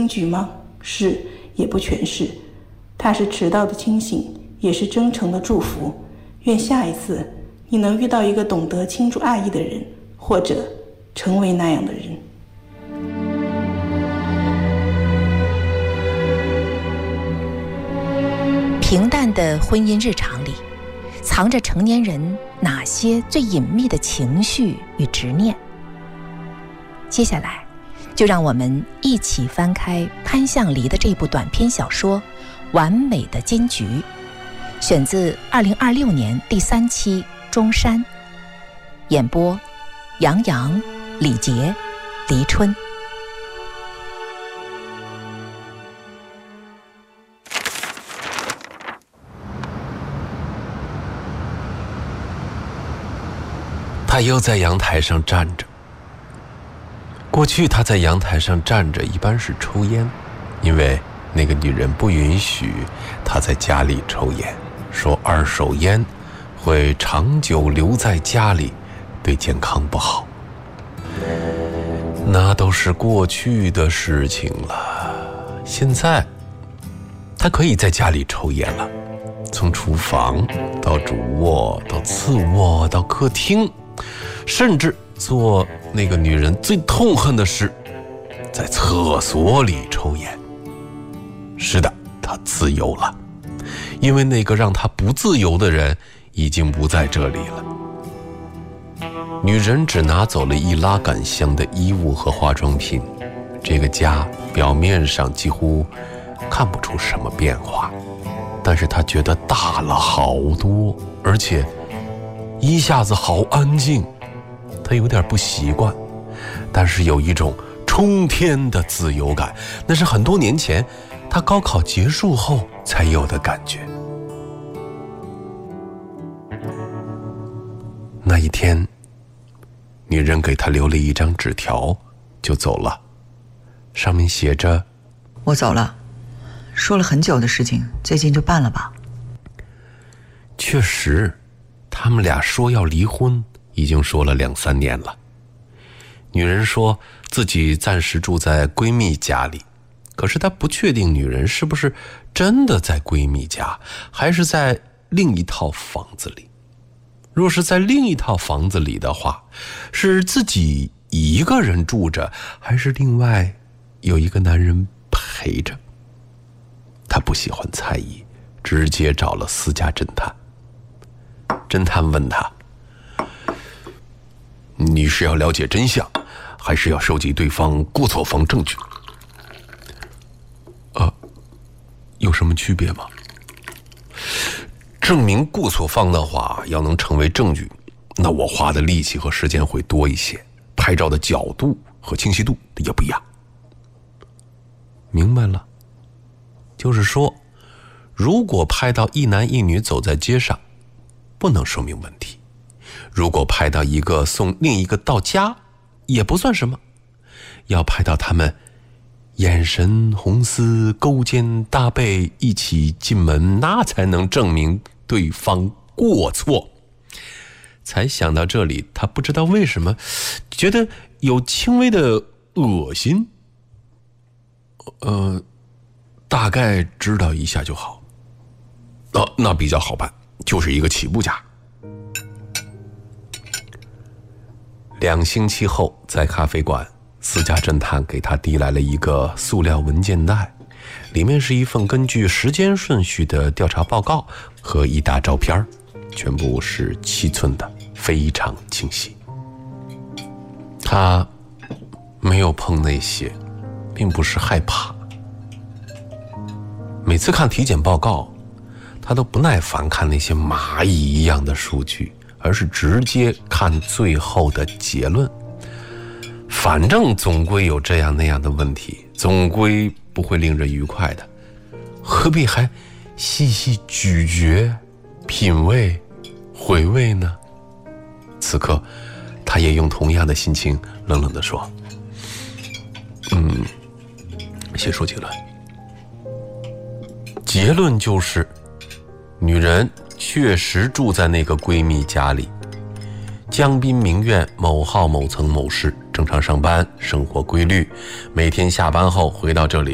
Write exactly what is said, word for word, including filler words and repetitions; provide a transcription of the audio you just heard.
惊举吗？是，也不全是。它是迟到的清醒，也是真诚的祝福。愿下一次你能遇到一个懂得倾注爱意的人，或者成为那样的人。 平淡的婚姻日常里，藏着成年人哪些最隐秘的情绪与执念？接下来，就让我们一起翻开潘向黎的这部短篇小说《完美的结局》，选自二零二六年第三期中山，演播杨洋、李杰、黎春。 他又在阳台上站着。过去他在阳台上站着一般是抽烟，因为那个女人不允许他在家里抽烟，说二手烟会长久留在家里，对健康不好。那都是过去的事情了，现在他可以在家里抽烟了，从厨房到主卧到次卧到客厅，甚至做那个女人最痛恨的事，在厕所里抽烟。是的，她自由了，因为那个让她不自由的人已经不在这里了。女人只拿走了易拉杆箱的衣物和化妆品，这个家表面上几乎看不出什么变化，但是她觉得大了好多，而且一下子好安静。她有点不习惯，但是有一种冲天的自由感，那是很多年前她高考结束后才有的感觉。那一天，女人给她留了一张纸条就走了，上面写着： 我走了，说了很久的事情，最近就办了吧。 确实，他们俩说要离婚已经说了两三年了。女人说自己暂时住在闺蜜家里，可是她不确定女人是不是真的在闺蜜家，还是在另一套房子里。若是在另一套房子里的话，是自己一个人住着，还是另外有一个男人陪着？她不喜欢猜疑，直接找了私家侦探。侦探问她：你是要了解真相，还是要收集对方过错方证据？呃，有什么区别吗？证明过错方的话，要能成为证据，那我花的力气和时间会多一些，拍照的角度和清晰度也不一样。明白了，就是说，如果拍到一男一女走在街上，不能说明问题；如果拍到一个送另一个到家，也不算什么。要拍到他们眼神红丝勾肩搭背一起进门，那才能证明对方过错。才想到这里，他不知道为什么觉得有轻微的恶心。呃，大概知道一下就好。哦，那比较好办，就是一个起步价。两星期后，在咖啡馆，私家侦探给他递来了一个塑料文件袋，里面是一份根据时间顺序的调查报告和一沓照片，全部是七寸的，非常清晰。他没有碰那些，并不是害怕。每次看体检报告，他都不耐烦看那些蚂蚁一样的数据，而是直接看最后的结论。反正总归有这样那样的问题，总归不会令人愉快的，何必还细细咀嚼、品味、回味呢？此刻，他也用同样的心情冷冷地说：“嗯，先说结论。结论就是，女人确实住在那个闺蜜家里，江滨名苑某号某层某室，正常上班，生活规律，每天下班后回到这里